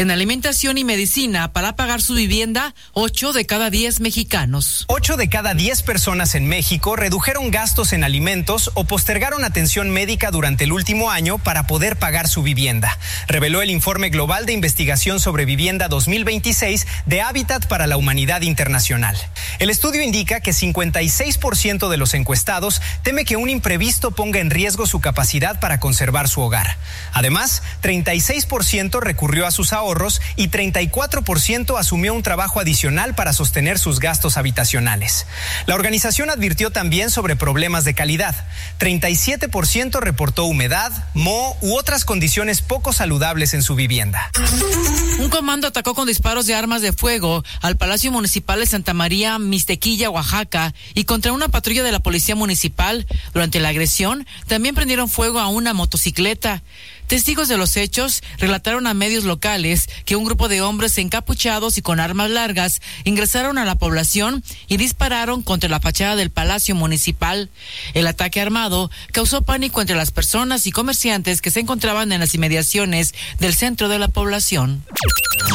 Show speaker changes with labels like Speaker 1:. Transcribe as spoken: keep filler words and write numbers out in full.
Speaker 1: En alimentación y medicina, para pagar su vivienda, ocho de cada diez mexicanos.
Speaker 2: Ocho de cada diez personas en México redujeron gastos en alimentos o postergaron atención médica durante el último año para poder pagar su vivienda, reveló el Informe Global de Investigación sobre Vivienda dos mil veintiséis de Hábitat para la Humanidad Internacional. El estudio indica que cincuenta y seis por ciento de los encuestados teme que un imprevisto ponga en riesgo su capacidad para conservar su hogar. Además, treinta y seis por ciento recurrió a sus ahorros y treinta y cuatro por ciento asumió un trabajo adicional para sostener sus gastos habitacionales. La organización advirtió también sobre problemas de calidad. treinta y siete por ciento reportó humedad, moho u otras condiciones poco saludables en su vivienda.
Speaker 1: Un comando atacó con disparos de armas de fuego al Palacio Municipal de Santa María, Mixtequilla, Oaxaca, y contra una patrulla de la Policía Municipal. Durante la agresión, también prendieron fuego a una motocicleta. Testigos de los hechos relataron a medios locales que un grupo de hombres encapuchados y con armas largas ingresaron a la población y dispararon contra la fachada del Palacio Municipal. El ataque armado causó pánico entre las personas y comerciantes que se encontraban en las inmediaciones del centro de la población.